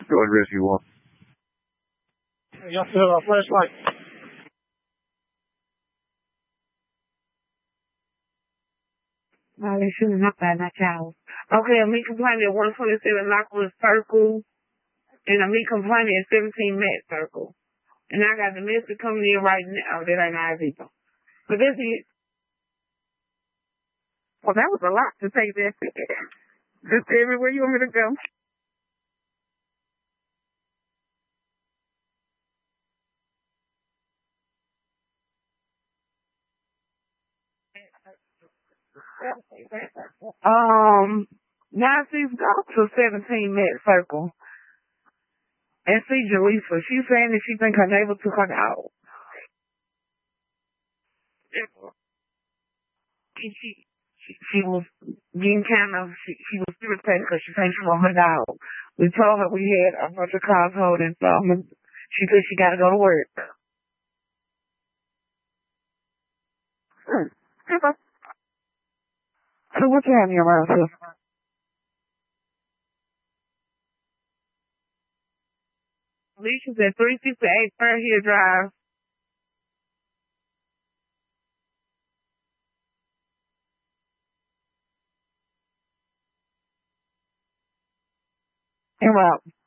What address you want? Y'all still have a flashlight? No, they shooting up at that house. Okay, me complaining at 127 Lockwood Circle, and me complaining at 17 Met Circle. And I got the message coming in right now that ain't nice people. But this is, well, that was a lot to take that. Just tell me where you want me to go. Now she's gone to 17 Met Circle. And see Jaleesa. She's saying that she think her neighbor took her out. She was getting she was irritated because she thinks she want her dog. We told her we had a bunch of calls holding, so she said she got to go to work. So what you having around here? Alicia's at 368 Fair Hill Drive. And well,